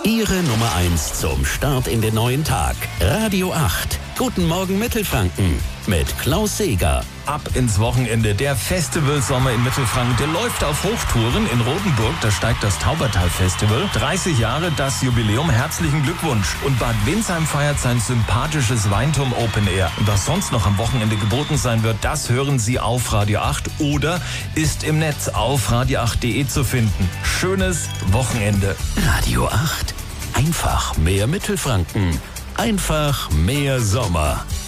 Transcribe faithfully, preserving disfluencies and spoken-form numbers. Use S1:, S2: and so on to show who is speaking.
S1: Ihre Nummer eins zum Start in den neuen Tag. Radio acht. Guten Morgen Mittelfranken mit Klaus Seeger.
S2: Ab ins Wochenende. Der Festivalsommer in Mittelfranken, der läuft auf Hochtouren. In Rotenburg, da steigt das Taubertal-Festival. dreißig Jahre, das Jubiläum. Herzlichen Glückwunsch. Und Bad Windsheim feiert sein sympathisches Weinturm Open Air. Und was sonst noch am Wochenende geboten sein wird, das hören Sie auf Radio acht oder ist im Netz auf radio acht punkt de zu finden. Schönes Wochenende.
S1: Radio acht. Einfach mehr Mittelfranken. Einfach mehr Sommer.